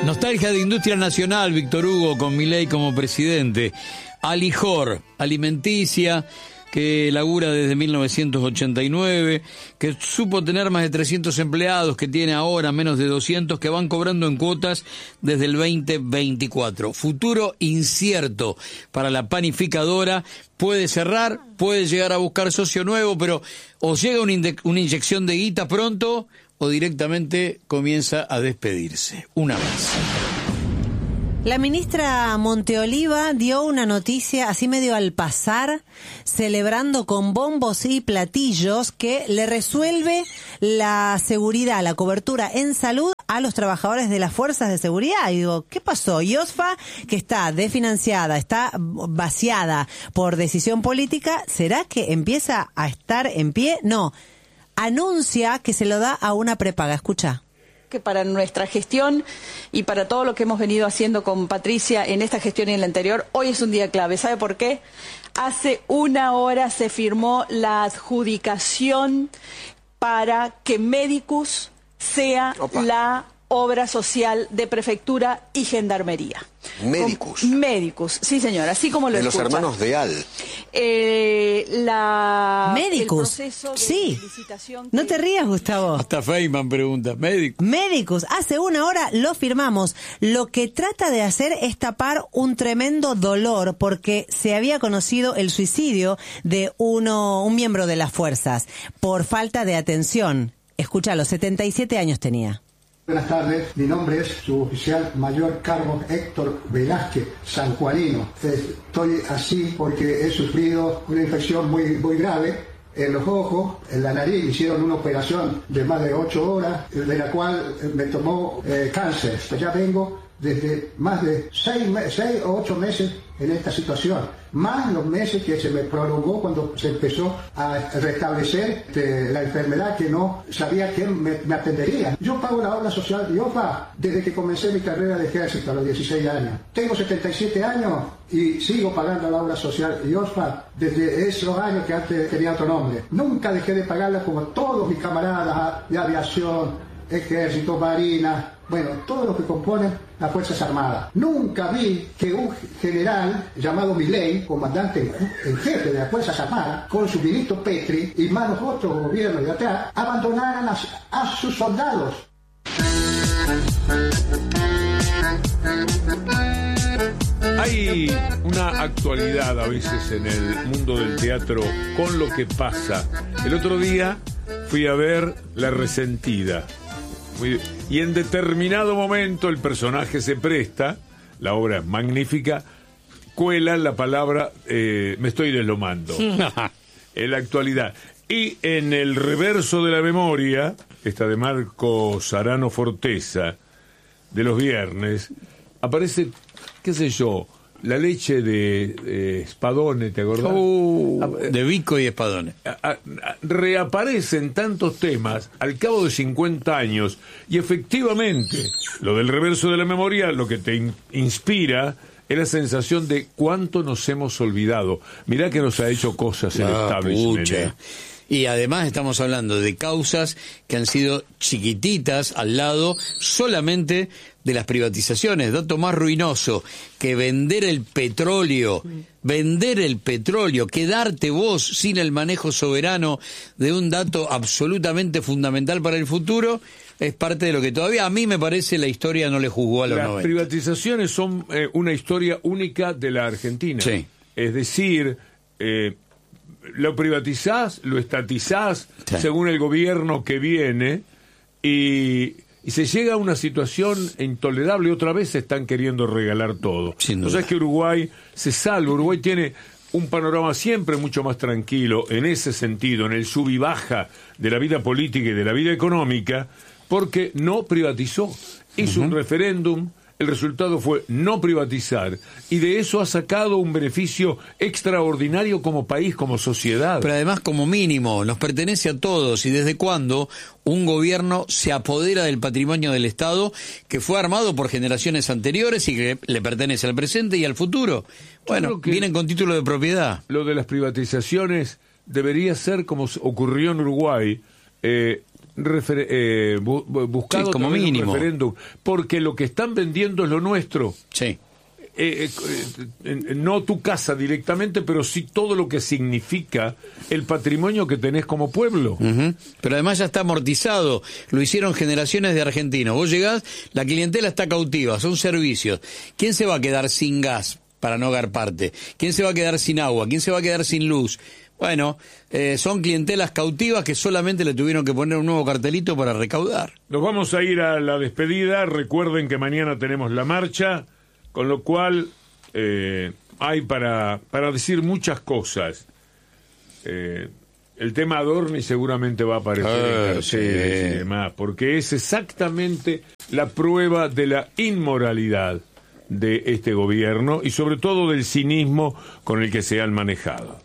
Nostalgia de industria nacional, Víctor Hugo, con Milei como presidente. Alijor, alimenticia, que labura desde 1989, que supo tener más de 300 empleados, que tiene ahora menos de 200, que van cobrando en cuotas desde el 2024. Futuro incierto para la panificadora. Puede cerrar, puede llegar a buscar socio nuevo, pero o llega una inyección de guita pronto o directamente comienza a despedirse. Una más. La ministra Monteoliva dio una noticia así medio al pasar, celebrando con bombos y platillos que le resuelve la seguridad, la cobertura en salud a los trabajadores de las fuerzas de seguridad. Y digo, ¿qué pasó? IOSFA, que está desfinanciada, está vaciada por decisión política, ¿será que empieza a estar en pie? No, anuncia que se lo da a una prepaga. Escucha. Que para nuestra gestión y para todo lo que hemos venido haciendo con Patricia en esta gestión y en la anterior, hoy es un día clave. ¿Sabe por qué? Hace una hora se firmó la adjudicación para que Medicus sea la obra social de prefectura y gendarmería. Medicus. Medicus, sí señor, así como lo escucha. De los hermanos de Al. Medicus, sí. No te rías, Gustavo. Hasta Feynman pregunta, Medicus. Medicus, hace una hora lo firmamos. Lo que trata de hacer es tapar un tremendo dolor porque se había conocido el suicidio de un miembro de las fuerzas por falta de atención. Escúchalo, 77 años tenía. Buenas tardes, mi nombre es suboficial mayor Carlos Héctor Velázquez Sanjuanino. Estoy así porque he sufrido una infección muy grave en los ojos, en la nariz. Me hicieron una operación de más de 8 horas, de la cual me tomó cáncer. Ya vengo desde más de 6 o 8 meses en esta situación, más los meses que se me prolongó cuando se empezó a restablecer la enfermedad, que no sabía quién me atendería. Yo pago la obra social de IOSFA desde que comencé mi carrera de ejército a los 16 años. Tengo 77 años y sigo pagando la obra social de IOSFA desde esos años que antes tenía otro nombre. Nunca dejé de pagarla como todos mis camaradas de aviación, ejército, marina, bueno, todo lo que componen las Fuerzas Armadas. Nunca vi que un general llamado Milei, comandante en jefe de las Fuerzas Armadas, con su ministro Petri y más los otros gobiernos de atrás, abandonaran a sus soldados. Hay una actualidad a veces en el mundo del teatro con lo que pasa. El otro día fui a ver La Resentida. Y en determinado momento el personaje se presta, la obra es magnífica, cuela la palabra me estoy deslomando en la actualidad. Y en el reverso de la memoria, esta de Marco Sarano Forteza, de los viernes, aparece, qué sé yo, la leche de Spadone, ¿te acordás? De Vico y Spadone. Reaparecen tantos temas al cabo de 50 años y efectivamente, lo del reverso de la memoria, lo que te inspira es la sensación de cuánto nos hemos olvidado. Mirá que nos ha hecho cosas el establishment. Y además estamos hablando de causas que han sido chiquititas al lado solamente de las privatizaciones. Dato más ruinoso que vender el petróleo, quedarte vos sin el manejo soberano de un dato absolutamente fundamental para el futuro, es parte de lo que todavía a mí me parece la historia no le juzgó a los 90. Las privatizaciones son una historia única de la Argentina. Sí. Es decir, lo privatizás, lo estatizás, sí, según el gobierno que viene, y se llega a una situación intolerable. Otra vez se están queriendo regalar todo. O sea, es que Uruguay se salva. Uruguay tiene un panorama siempre mucho más tranquilo en ese sentido, en el sub y baja de la vida política y de la vida económica, porque no privatizó. Hizo un referéndum. El resultado fue no privatizar, y de eso ha sacado un beneficio extraordinario como país, como sociedad. Pero además, como mínimo, nos pertenece a todos. ¿Y desde cuándo un gobierno se apodera del patrimonio del Estado que fue armado por generaciones anteriores y que le pertenece al presente y al futuro? Bueno, vienen con título de propiedad. Lo de las privatizaciones debería ser como ocurrió en Uruguay, buscado como mínimo un referéndum, porque lo que están vendiendo es lo nuestro. Sí. No tu casa directamente, pero sí todo lo que significa el patrimonio que tenés como pueblo. Pero además ya está amortizado, lo hicieron generaciones de argentinos. Vos llegás, la clientela está cautiva, son servicios. ¿Quién se va a quedar sin gas para no garparte? ¿Quién se va a quedar sin agua? ¿Quién se va a quedar sin luz? Bueno, son clientelas cautivas que solamente le tuvieron que poner un nuevo cartelito para recaudar. Nos vamos a ir a la despedida. Recuerden que mañana tenemos la marcha, con lo cual hay para decir muchas cosas. El tema Adorni seguramente va a aparecer en carteles y demás, porque es exactamente la prueba de la inmoralidad de este gobierno y sobre todo del cinismo con el que se han manejado.